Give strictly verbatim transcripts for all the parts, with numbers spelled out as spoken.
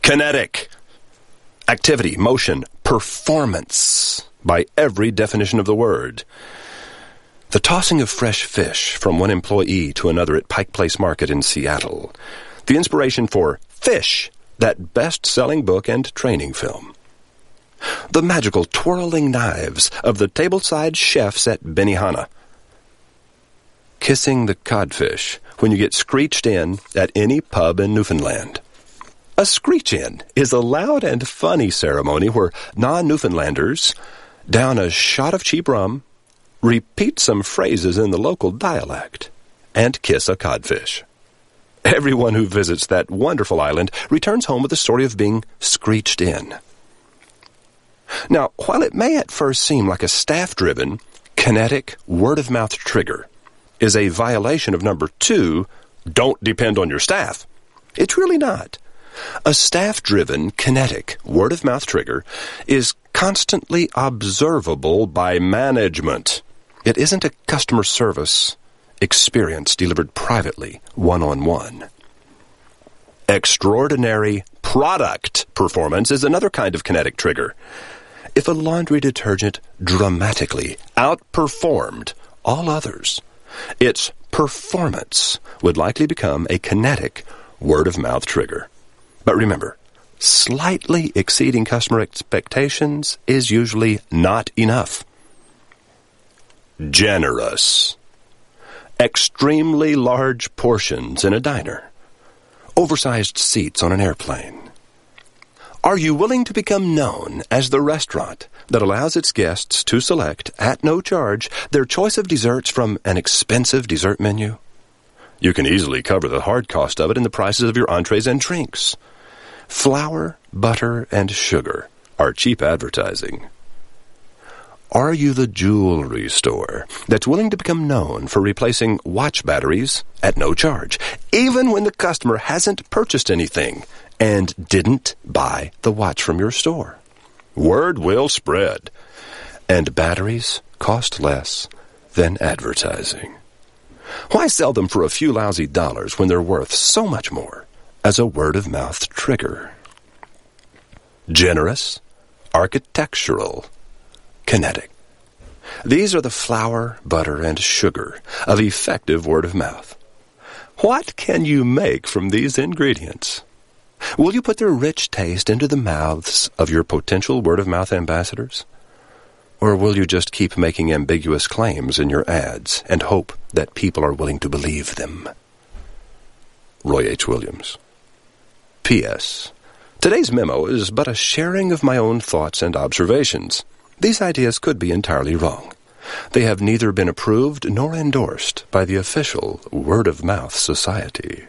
Kinetic. Activity, motion, performance, by every definition of the word. The tossing of fresh fish from one employee to another at Pike Place Market in Seattle. The inspiration for Fish, that best-selling book and training film. The magical twirling knives of the tableside chefs at Benihana. Kissing the codfish when you get screeched in at any pub in Newfoundland. A screech-in is a loud and funny ceremony where non-Newfoundlanders down a shot of cheap rum, repeat some phrases in the local dialect, and kiss a codfish. Everyone who visits that wonderful island returns home with the story of being screeched in. Now, while it may at first seem like a staff-driven, kinetic, word-of-mouth trigger is a violation of number two, don't depend on your staff, it's really not. A staff-driven, kinetic, word-of-mouth trigger is constantly observable by management. It isn't a customer service experience delivered privately, one-on-one. Extraordinary product performance is another kind of kinetic trigger. If a laundry detergent dramatically outperformed all others, its performance would likely become a kinetic word-of-mouth trigger. But remember, slightly exceeding customer expectations is usually not enough. Generous. Extremely large portions in a diner. Oversized seats on an airplane. Are you willing to become known as the restaurant that allows its guests to select, at no charge, their choice of desserts from an expensive dessert menu? You can easily cover the hard cost of it in the prices of your entrees and drinks. Flour, butter, and sugar are cheap advertising. Are you the jewelry store that's willing to become known for replacing watch batteries at no charge, even when the customer hasn't purchased anything and didn't buy the watch from your store? Word will spread, and batteries cost less than advertising. Why sell them for a few lousy dollars when they're worth so much more as a word-of-mouth trigger? Generous, architectural, kinetic. These are the flour, butter, and sugar of effective word-of-mouth. What can you make from these ingredients? Will you put their rich taste into the mouths of your potential word-of-mouth ambassadors? Or will you just keep making ambiguous claims in your ads and hope that people are willing to believe them? Roy H. Williams. P S. Today's memo is but a sharing of my own thoughts and observations. These ideas could be entirely wrong. They have neither been approved nor endorsed by the official Word-of-Mouth Society.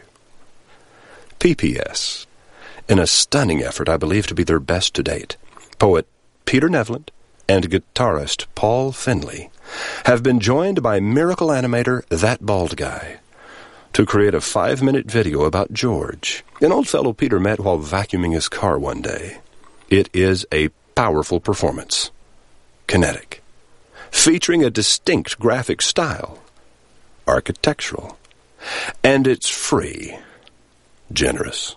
P P S. In a stunning effort I believe to be their best to date, poet Peter Nevland and guitarist Paul Finley have been joined by miracle animator That Bald Guy to create a five-minute video about George, an old fellow Peter met while vacuuming his car one day. It is a powerful performance. Kinetic. Featuring a distinct graphic style. Architectural. And it's free. Generous.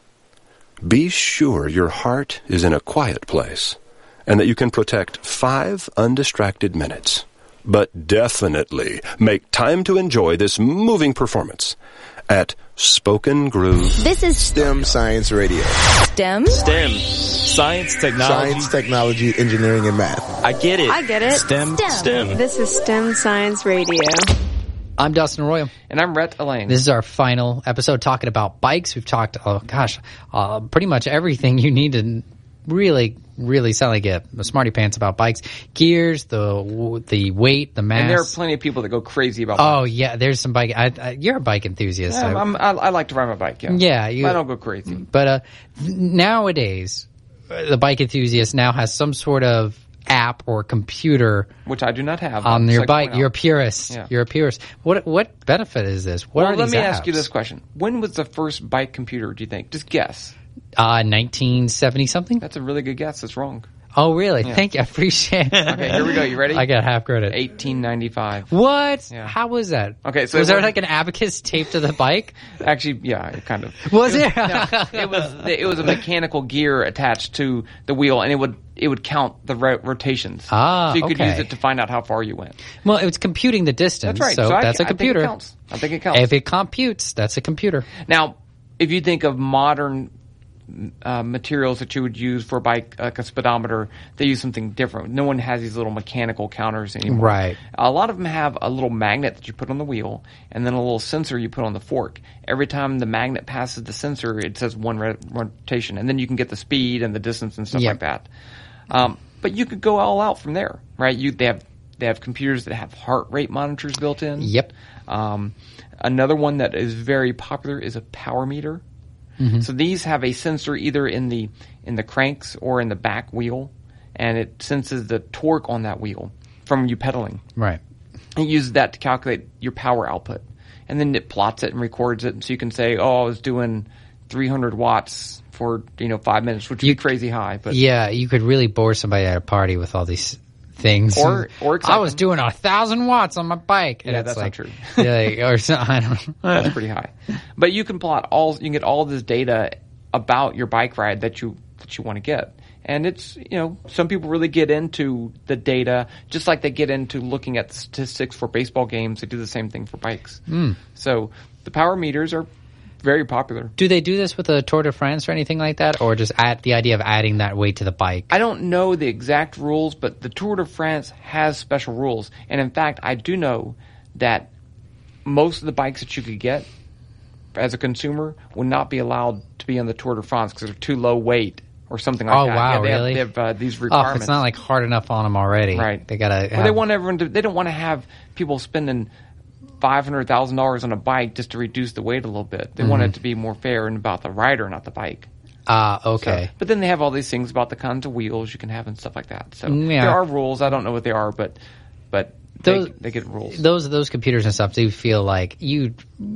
Be sure your heart is in a quiet place and that you can protect five undistracted minutes. But definitely make time to enjoy this moving performance at Spoken Groove. This is STEM Science Radio. STEM? STEM. Science, technology. Science, technology, engineering, and math. I get it. I get it. STEM. STEM. STEM. This is STEM Science Radio. I'm Dustin Arroyo. And I'm Rhett Elaine. This is our final episode talking about bikes. We've talked, oh gosh, uh, pretty much everything you need to really, really sound like a, a smarty pants about bikes. Gears, the the weight, the mass. And there are plenty of people that go crazy about Oh, bikes. yeah, there's some bike. I, I, you're a bike enthusiast. Yeah, I, I'm, I, I like to ride my bike, yeah. Yeah. You, I don't go crazy. But uh, nowadays, the bike enthusiast now has some sort of app or computer Which I do not have. on Just your like to bike. point out. You're a purist. Yeah. You're a purist. What what benefit is this? What well, are let these me apps? ask you this question. When was the first bike computer, do you think? Just guess. Uh, nineteen seventy something. That's a really good guess. That's wrong. Oh, really? Thank you. I appreciate it. Okay, here we go. You ready? I got half credit. eighteen ninety-five. What? Yeah. How was that? Okay, so was it there was- like an abacus taped to the bike? Actually, yeah, it kind of. Was there? It was it was a mechanical gear attached to the wheel, and it would it would count the ro- rotations. Ah, so you could okay. use it to find out how far you went. Well, it was computing the distance. That's right. So, So I- that's a I think it computer. counts. I think it counts. If it computes, that's a computer. Now, if you think of modern uh, materials that you would use for a bike, like a speedometer, they use something different. No one has these little mechanical counters anymore. Right. A lot of them have a little magnet that you put on the wheel, and then a little sensor you put on the fork. Every time the magnet passes the sensor, it says one re- rotation, and then you can get the speed and the distance and stuff Yep. like that. Um, but you could go all out from there, right? You they have they have computers that have heart rate monitors built in. Yep. Um, another one that is very popular is a power meter. Mm-hmm. So these have a sensor either in the in the cranks or in the back wheel, and it senses the torque on that wheel from you pedaling. Right. It uses that to calculate your power output, and then it plots it and records it, so you can say, "Oh, I was doing three hundred watts for you know five minutes," which would You- be crazy high. But Yeah, you could really bore somebody at a party with all these things. Or- or excite I was them. doing a thousand watts on my bike. And Yeah, it's that's not like, true. yeah, like, or so, I don't know. that's pretty high. But you can plot all, you can get all this data about your bike ride that you that you want to get. And it's, you know, some people really get into the data, just like they get into looking at the statistics for baseball games. They do the same thing for bikes. Mm. So the power meters are very popular. Do they do this with the Tour de France or anything like that, or just add the idea of adding that weight to the bike? I don't know the exact rules, but the Tour de France has special rules. And in fact, I do know that most of the bikes that you could get as a consumer would not be allowed to be on the Tour de France because they're too low weight or something like Oh, that. wow, yeah, they really? Have, they have uh, these Oh, requirements. it's not like hard enough on them already. Right. They gotta. Well, have- they want everyone to. They don't want to have people spending five hundred thousand dollars on a bike just to reduce the weight a little bit. They want Mm-hmm. it to be more fair and about the rider, not the bike. Ah, So- okay. but then they have all these things about the kinds of wheels you can have and stuff like that. So Yeah. there are rules. I don't know what they are, but but they, Those- they get rules. Those those computers and stuff do feel like you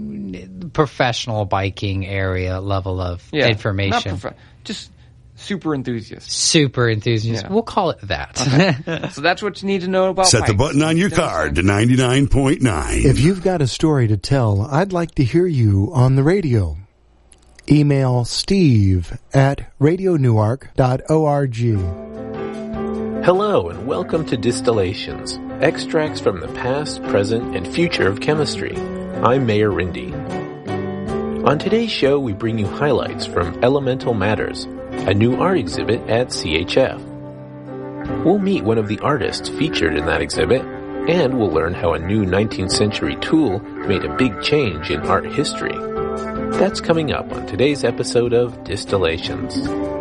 professional biking area level of yeah, not information. prof- just super enthusiasts. Super enthusiast. Yeah. We'll call it that. So that's what you need to know about. Set the bikes. button on your card to ninety-nine point nine. If you've got a story to tell, I'd like to hear you on the radio. Email steve at radio newark dot org. Hello and welcome to Distillations, extracts from the past, present, and future of chemistry. I'm Mayor Rindy. On today's show, we bring you highlights from Elemental Matters, a new art exhibit at C H F. We'll meet one of the artists featured in that exhibit, and we'll learn how a new nineteenth century tool made a big change in art history. That's coming up on today's episode of Distillations.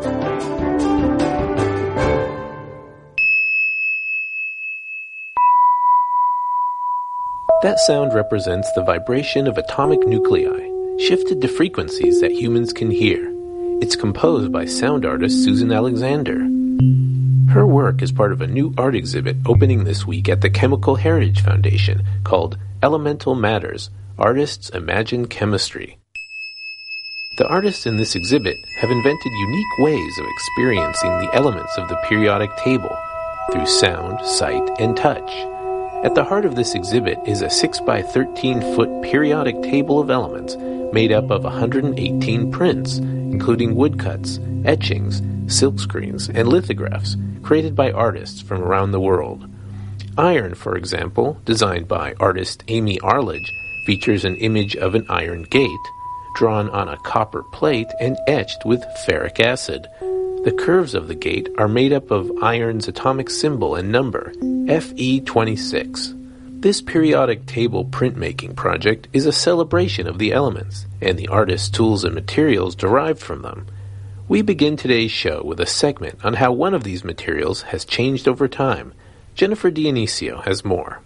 That sound represents the vibration of atomic nuclei, shifted to frequencies that humans can hear. It's composed by sound artist Susan Alexander. Her work is part of a new art exhibit opening this week at the Chemical Heritage Foundation called Elemental Matters, Artists Imagine Chemistry. The artists in this exhibit have invented unique ways of experiencing the elements of the periodic table through sound, sight, and touch. At the heart of this exhibit is a six by thirteen foot periodic table of elements made up of one hundred eighteen prints, including woodcuts, etchings, silkscreens, and lithographs created by artists from around the world. Iron, for example, designed by artist Amy Arledge, features an image of an iron gate, drawn on a copper plate and etched with ferric acid. The curves of the gate are made up of iron's atomic symbol and number, F E twenty-six. This periodic table printmaking project is a celebration of the elements and the artist's tools and materials derived from them. We begin today's show with a segment on how one of these materials has changed over time. Jennifer Dionisio has more.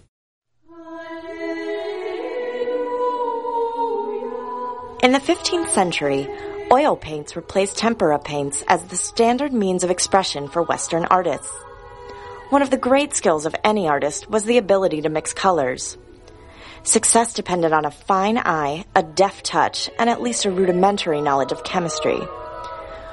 In the fifteenth century, oil paints replaced tempera paints as the standard means of expression for Western artists. One of the great skills of any artist was the ability to mix colors. Success depended on a fine eye, a deft touch, and at least a rudimentary knowledge of chemistry.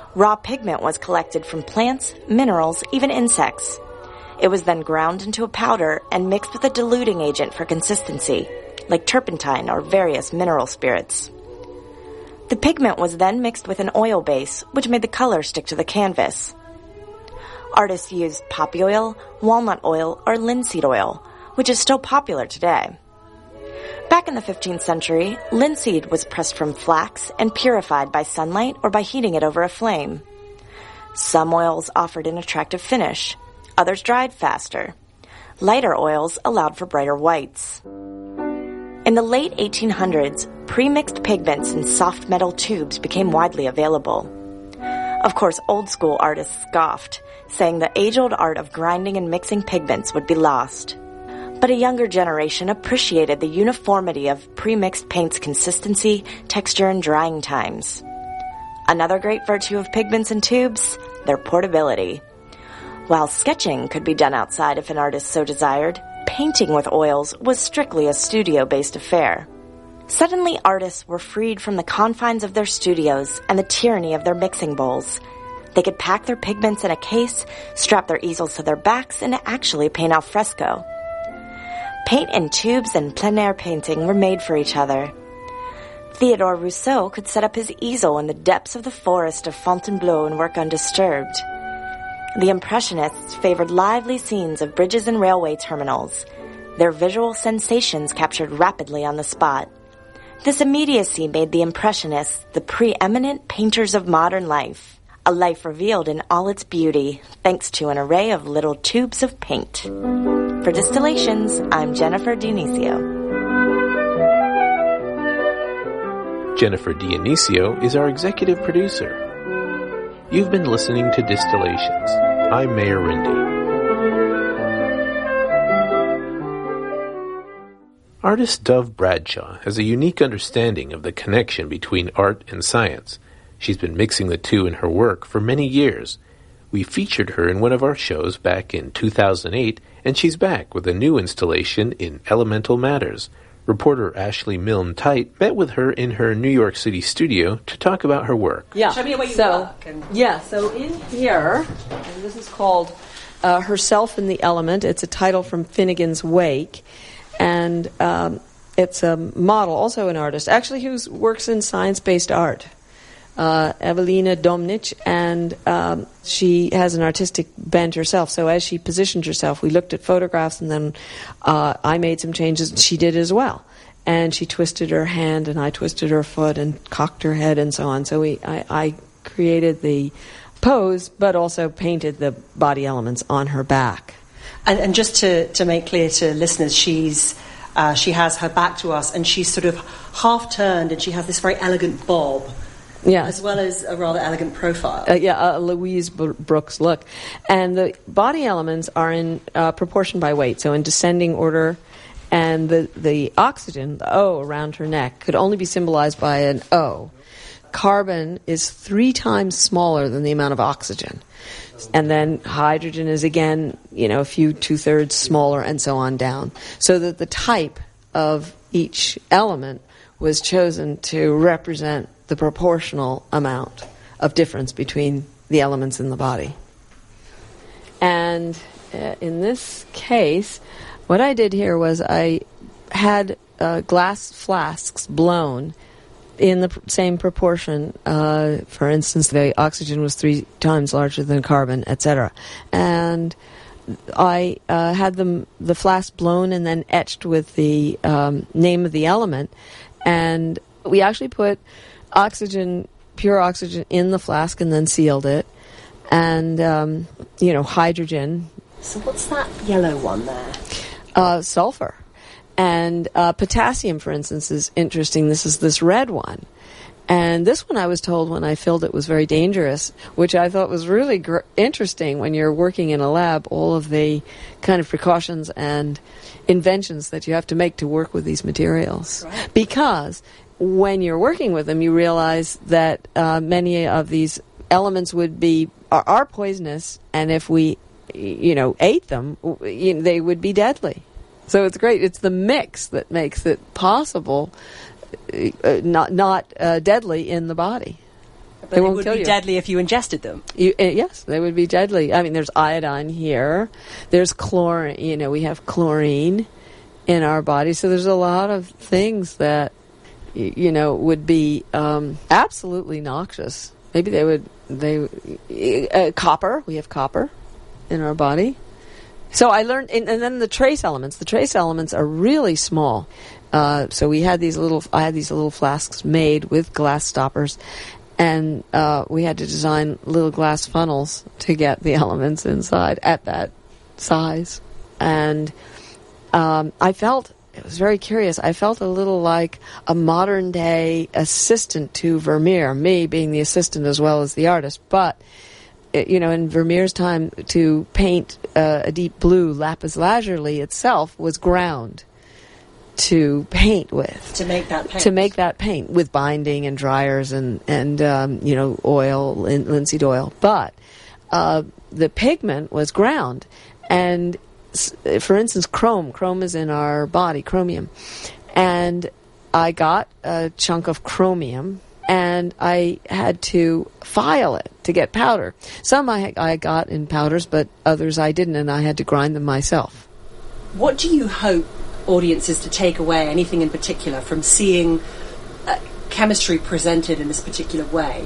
Raw pigment was collected from plants, minerals, even insects. It was then ground into a powder and mixed with a diluting agent for consistency, like turpentine or various mineral spirits. The pigment was then mixed with an oil base, which made the color stick to the canvas. Artists used poppy oil, walnut oil, or linseed oil, which is still popular today. Back in the fifteenth century, linseed was pressed from flax and purified by sunlight or by heating it over a flame. Some oils offered an attractive finish, others dried faster. Lighter oils allowed for brighter whites. In the late eighteen hundreds, pre-mixed pigments in soft metal tubes became widely available. Of course, old-school artists scoffed, saying the age-old art of grinding and mixing pigments would be lost. But a younger generation appreciated the uniformity of pre-mixed paint's consistency, texture, and drying times. Another great virtue of pigments and tubes, their portability. While sketching could be done outside if an artist so desired, painting with oils was strictly a studio-based affair. Suddenly, artists were freed from the confines of their studios and the tyranny of their mixing bowls. They could pack their pigments in a case, strap their easels to their backs, and actually paint al fresco. Paint in tubes and plein air painting were made for each other. Theodore Rousseau could set up his easel in the depths of the forest of Fontainebleau and work undisturbed. The Impressionists favored lively scenes of bridges and railway terminals, their visual sensations captured rapidly on the spot. This immediacy made the Impressionists the preeminent painters of modern life, a life revealed in all its beauty thanks to an array of little tubes of paint. For Distillations, I'm Jennifer Dionisio. Jennifer Dionisio is our executive producer. You've been listening to Distillations. I'm Mayor Rindy. Artist Dove Bradshaw has a unique understanding of the connection between art and science. She's been mixing the two in her work for many years. We featured her in one of our shows back in two thousand eight, and she's back with a new installation in Elemental Matters. Reporter Ashley Milne-Tite met with her in her New York City studio to talk about her work. Yeah. Show me what you so, work. And- yeah, so in here, and this is called uh, Herself in the Element. It's a title from Finnegan's Wake, and um, it's a model, also an artist, actually who works in science-based art. Uh, Evelina Domnich, and um, she has an artistic bent herself. So as she positioned herself, we looked at photographs, and then uh, I made some changes. She did as well, and she twisted her hand, and I twisted her foot, and cocked her head, and so on. So we, I, I created the pose, but also painted the body elements on her back. And, and just to, to make clear to listeners, she's uh, she has her back to us, and she's sort of half turned, and she has this very elegant bob. Yeah. As well as a rather elegant profile. Uh, yeah, a Louise Brooks look. And the body elements are in uh, proportion by weight, so in descending order. And the, the oxygen, the O around her neck, could only be symbolized by an O. Carbon is three times smaller than the amount of oxygen. And then hydrogen is, again, you know, a few two-thirds smaller, and so on down. So that the type of each element was chosen to represent the proportional amount of difference between the elements in the body. And uh, in this case, what I did here was I had uh, glass flasks blown in the pr- same proportion. Uh, for instance, the oxygen was three times larger than carbon, et cetera. And I uh, had them the flask blown and then etched with the um, name of the element. And we actually put oxygen, pure oxygen, in the flask and then sealed it. And, um, you know, hydrogen. So what's that yellow one there? Uh, sulfur. And uh, potassium, for instance, is interesting. This is this red one. And this one I was told when I filled it was very dangerous, which I thought was really gr- interesting when you're working in a lab, all of the kind of precautions and inventions that you have to make to work with these materials. Right. Because when you're working with them, you realize that uh, many of these elements would be are, are poisonous, and if we, you know, ate them, you know, they would be deadly. So it's great. It's the mix that makes it possible, uh, not not uh, deadly in the body. But they, they won't would kill be you. deadly if you ingested them. You, uh, yes, they would be deadly. I mean, there's iodine here. There's chlorine. You know, we have chlorine in our body. So there's a lot of things that, y- you know, would be um, absolutely noxious. Maybe they would, they, uh, copper. We have copper in our body. So I learned, and, and then the trace elements. The trace elements are really small. Uh, so we had these little, I had these little flasks made with glass stoppers, and uh, we had to design little glass funnels to get the elements inside at that size. And um, I felt, it was very curious, I felt a little like a modern day assistant to Vermeer, me being the assistant as well as the artist. But, it, you know, in Vermeer's time, to paint uh, a deep blue lapis lazuli itself was ground to paint with. To make that paint. To make that paint with binding and dryers and, and um, you know, oil, lin- linseed oil. But uh, the pigment was ground. And, s- for instance, chrome. Chrome is in our body, chromium. And I got a chunk of chromium, and I had to file it to get powder. Some I, I got in powders, but others I didn't, and I had to grind them myself. What do you hope audiences to take away, anything in particular, from seeing uh, chemistry presented in this particular way?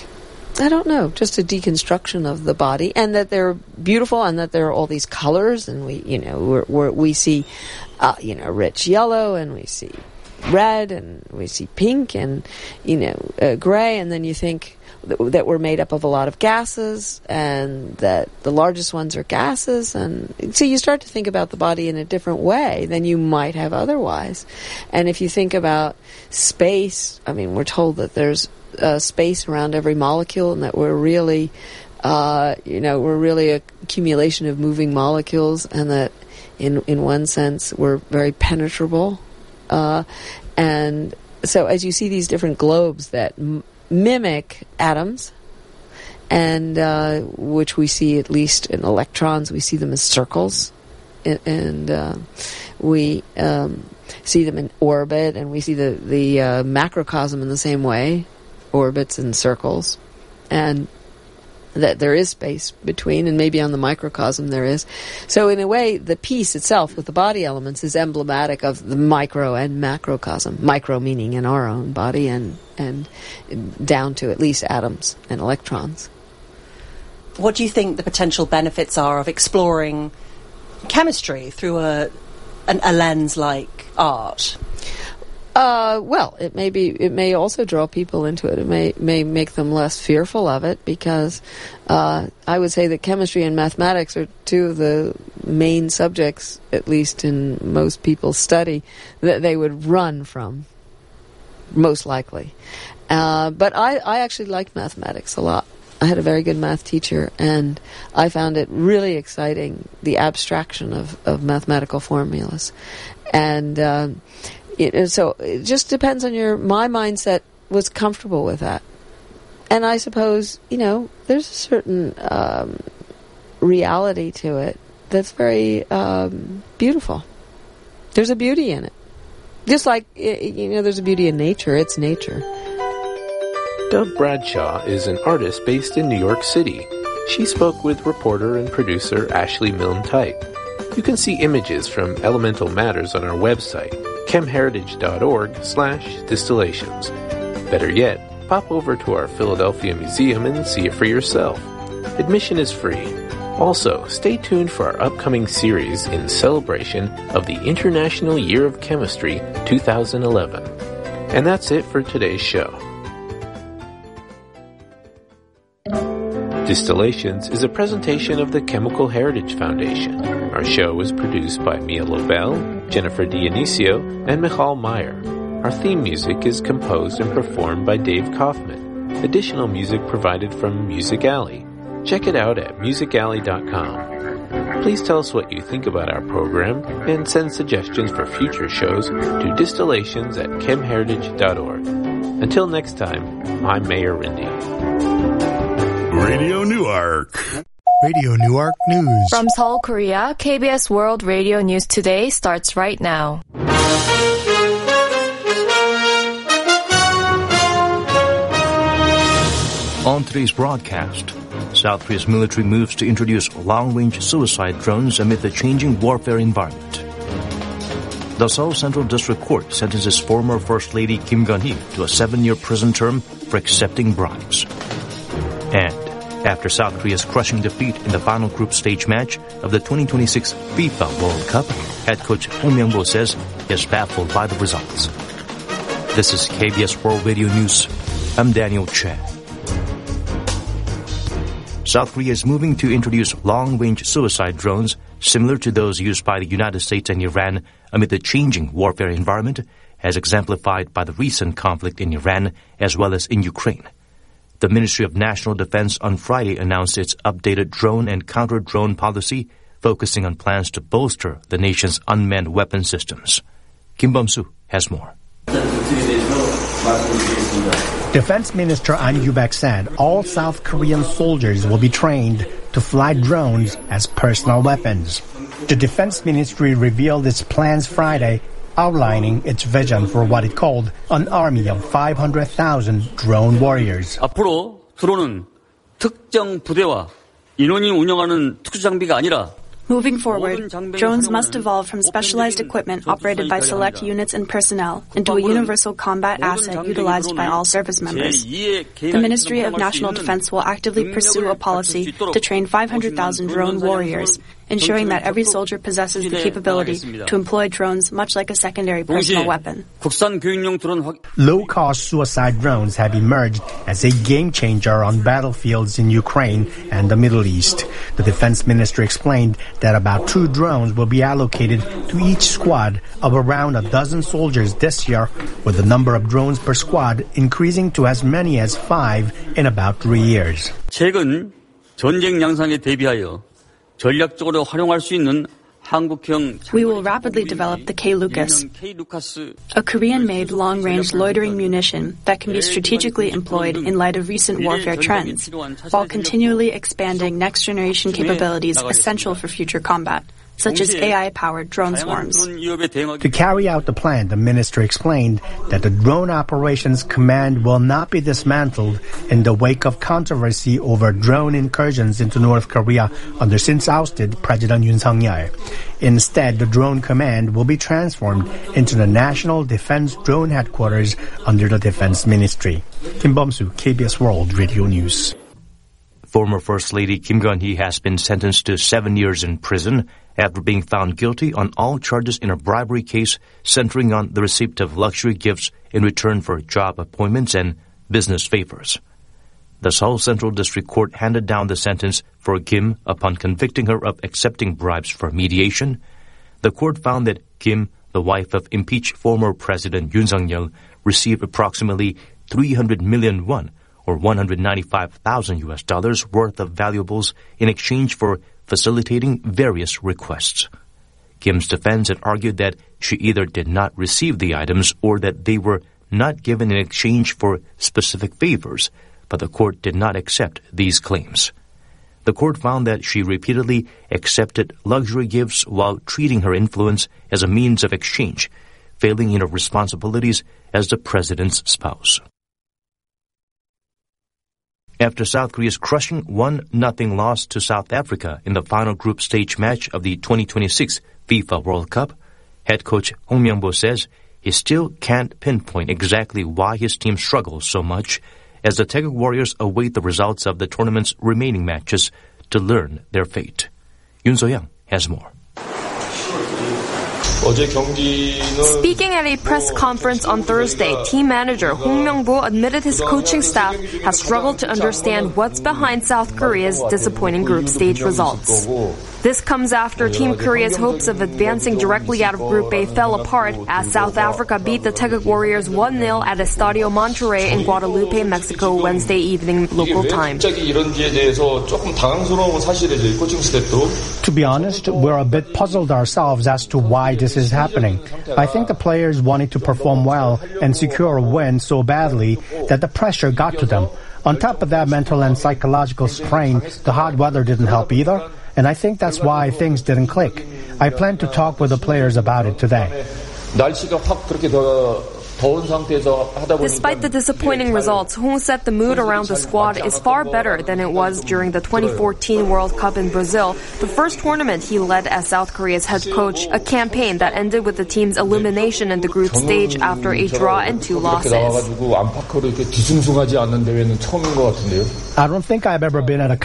I don't know, just a deconstruction of the body, and that they're beautiful, and that there are all these colors, and we, you know, we're, we're, we see, uh, you know, rich yellow, and we see red, and we see pink, and, you know, uh, gray, and then you think th- that we're made up of a lot of gases, and that the largest ones are gases, and so you start to think about the body in a different way than you might have otherwise. And if you think about space, I mean, we're told that there's uh, space around every molecule, and that we're really, uh, you know, we're really a accumulation of moving molecules, and that in in one sense we're very penetrable. Uh, and so as you see these different globes that m- mimic atoms, and uh, which we see at least in electrons, we see them as circles, and, and uh, we um, see them in orbit, and we see the, the uh, macrocosm in the same way, orbits and circles, and that there is space between, and maybe on the microcosm there is. So in a way, the piece itself with the body elements is emblematic of the micro and macrocosm. Micro meaning in our own body, and and down to at least atoms and electrons. What do you think the potential benefits are of exploring chemistry through a an, a lens like art? Uh, well, it may be. It may also draw people into it. It may may make them less fearful of it, because uh, I would say that chemistry and mathematics are two of the main subjects, at least in most people's study, that they would run from, most likely. Uh, but I, I actually liked mathematics a lot. I had a very good math teacher, and I found it really exciting, the abstraction of, of mathematical formulas, and. Um, It, so it just depends on your, my mindset was comfortable with that. And I suppose, you know, there's a certain um, reality to it that's very um, beautiful. There's a beauty in it. Just like, you know, there's a beauty in nature. It's nature. Dove Bradshaw is an artist based in New York City. She spoke with reporter and producer Ashley Milne-Type. You can see images from Elemental Matters on our website, chemheritage.org slash distillations. Better yet, pop over to our Philadelphia Museum and see it for yourself. Admission is free. Also, stay tuned for our upcoming series in celebration of the International Year of Chemistry two thousand eleven. And that's it for today's show. Distillations is a presentation of the Chemical Heritage Foundation. Our show was produced by Mia Lobel, Jennifer Dionisio, and Michal Meyer. Our theme music is composed and performed by Dave Kaufman. Additional music provided from Music Alley. Check it out at music alley dot com. Please tell us what you think about our program, and send suggestions for future shows to distillations at chemheritage dot org. Until next time, I'm Mayor Rindy. Radio Newark. Radio Newark News. From Seoul, Korea, K B S World Radio News Today starts right now. On today's broadcast, South Korea's military moves to introduce long-range suicide drones amid the changing warfare environment. The Seoul Central District Court sentences former First Lady Kim Gun-hee to a seven-year prison term for accepting bribes. And after South Korea's crushing defeat in the final group stage match of the twenty twenty-six FIFA World Cup, head coach Hong Myung-bo says he is baffled by the results. This is K B S World Radio News. I'm Daniel Chen. South Korea is moving to introduce long-range suicide drones similar to those used by the United States and Iran amid the changing warfare environment, as exemplified by the recent conflict in Iran as well as in Ukraine. The Ministry of National Defense on Friday announced its updated drone and counter-drone policy, focusing on plans to bolster the nation's unmanned weapon systems. Kim Bum-soo has more. Defense Minister An Yu-baek said all South Korean soldiers will be trained to fly drones as personal weapons. The Defense Ministry revealed its plans Friday, outlining its vision for what it called an army of five hundred thousand drone warriors. 앞으로 드론은 특정 부대와 인원이 운영하는 특수 장비가 아니라 Moving forward, drones must evolve from specialized equipment operated by select units and personnel into a universal combat asset utilized by all service members. The Ministry of National Defense will actively pursue a policy to train five hundred thousand drone warriors, ensuring that every soldier possesses the capability to employ drones much like a secondary personal weapon. Low-cost suicide drones have emerged as a game-changer on battlefields in Ukraine and the Middle East. The Defense Ministry explained that about two drones will be allocated to each squad of around a dozen soldiers this year, with the number of drones per squad increasing to as many as five in about three years. 최근 전쟁 양상에 대비하여 전략적으로 활용할 수 있는 We will rapidly develop the K-Lucas, a Korean-made long-range loitering munition that can be strategically employed in light of recent warfare trends, while continually expanding next-generation capabilities essential for future combat, such as A I-powered drone swarms. To carry out the plan, the minister explained that the Drone Operations Command will not be dismantled in the wake of controversy over drone incursions into North Korea under since-ousted President Yoon Suk-yeol. Instead, the Drone Command will be transformed into the National Defense Drone Headquarters under the Defense Ministry. Kim Bum-soo, K B S World Radio News. Former First Lady Kim Gun-hee has been sentenced to seven years in prison after being found guilty on all charges in a bribery case centering on the receipt of luxury gifts in return for job appointments and business favors. The Seoul Central District Court handed down the sentence for Kim upon convicting her of accepting bribes for mediation. The court found that Kim, the wife of impeached former President Yoon Suk-yeol, received approximately three hundred million won, or one hundred ninety-five thousand U S dollars worth of valuables in exchange for facilitating various requests. Kim's defense had argued that she either did not receive the items or that they were not given in exchange for specific favors, but the court did not accept these claims. The court found that she repeatedly accepted luxury gifts while treating her influence as a means of exchange, failing in her responsibilities as the president's spouse. After South Korea's crushing one nothing loss to South Africa in the final group stage match of the twenty twenty-six FIFA World Cup, head coach Hong Myung-bo says he still can't pinpoint exactly why his team struggles so much as the Taeguk Warriors await the results of the tournament's remaining matches to learn their fate. Yoon So-young has more. Speaking at a press conference on Thursday, team manager Hong Myung-bo admitted his coaching staff has struggled to understand what's behind South Korea's disappointing group stage results. This comes after Team Korea's hopes of advancing directly out of Group A fell apart as South Africa beat the Taeguk Warriors one nil at Estadio Monterrey in Guadalupe, Mexico, Wednesday evening local time. To be honest, we're a bit puzzled ourselves as to why this is happening. I think the players wanted to perform well and secure a win so badly that the pressure got to them. On top of that mental and psychological strain, the hot weather didn't help either. And I think that's why things didn't click. I plan to talk with the players about it today. 날씨가 확 그렇게 더 Despite the disappointing results, Hong said the mood around the squad is far better than it was during the twenty fourteen World Cup in Brazil, the first tournament he led as South Korea's head coach, a campaign that ended with the team's elimination in the group stage after a draw and two losses. I don't think I've ever been at a